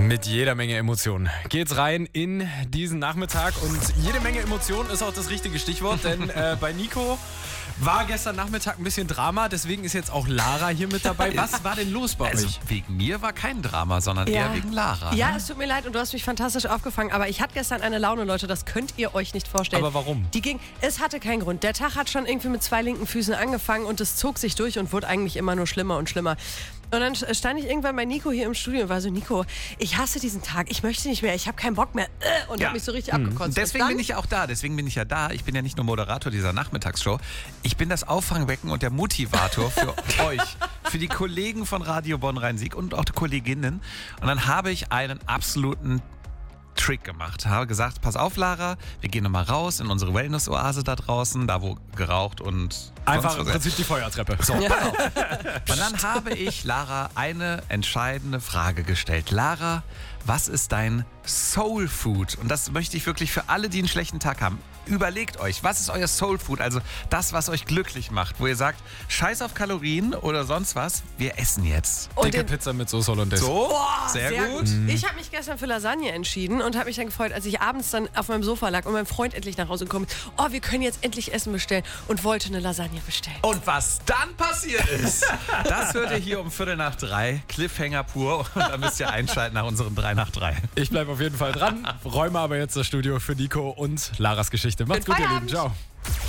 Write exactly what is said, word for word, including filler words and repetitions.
Mit jeder Menge Emotionen geht's rein in diesen Nachmittag und jede Menge Emotionen ist auch das richtige Stichwort, denn äh, bei Nico war gestern Nachmittag ein bisschen Drama, deswegen ist jetzt auch Lara hier mit dabei. Was war denn los bei Also euch? wegen mir war kein Drama, sondern Ja. eher wegen Lara. Ja, ne? es tut mir leid und du hast mich fantastisch aufgefangen, aber ich hatte gestern eine Laune, Leute, das könnt ihr euch nicht vorstellen. Aber warum? Die ging, es hatte keinen Grund. Der Tag hat schon irgendwie mit zwei linken Füßen angefangen und es zog sich durch und wurde eigentlich immer nur schlimmer und schlimmer. Und dann stand ich irgendwann bei Nico hier im Studio und war so, Nico, ich hasse diesen Tag, ich möchte nicht mehr, ich habe keinen Bock mehr und Ja. habe mich so richtig abgekotzt. Deswegen und dann, bin ich auch da, deswegen bin ich ja da. Ich bin ja nicht nur Moderator dieser Nachmittagsshow. Ich bin das Auffangbecken und der Motivator für euch, für die Kollegen von Radio Bonn-Rhein-Sieg und auch die Kolleginnen. Und dann habe ich einen absoluten Trick gemacht. Habe gesagt, pass auf Lara, wir gehen nochmal raus in unsere Wellness-Oase da draußen, da wo geraucht und Einfach sonst im was. Prinzip die Feuertreppe. So. Und dann habe ich Lara eine entscheidende Frage gestellt. Lara, was ist dein Soul Food? Und das möchte ich wirklich für alle, die einen schlechten Tag haben. Überlegt euch, was ist euer Soul Food? Also das, was euch glücklich macht. Wo ihr sagt, scheiß auf Kalorien oder sonst was, wir essen jetzt. und Dicke den, Pizza mit Soße Hollandaise. So, Boah, sehr, gut. Ich habe mich gestern für Lasagne entschieden und habe mich dann gefreut, als ich abends dann auf meinem Sofa lag und mein Freund endlich nach Hause gekommen ist. Oh, wir können jetzt endlich Essen bestellen und wollte eine Lasagne bestellen. Und was dann passiert ist, das hört ihr hier um Viertel nach drei. Cliffhanger pur. Und dann müsst ihr einschalten nach unserem drei nach drei. Ich bleibe auf jeden Fall dran, räume aber jetzt das Studio für Nico und Laras Geschichte. Macht's Schönen gut, ihr Lieben. Feierabend. Ciao.